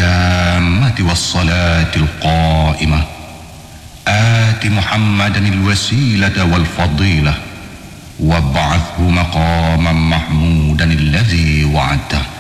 التامة والصلاة القائمة آت محمدا الوسيلة والفضيلة وابعثه مقاما محمودا الذي وعدته.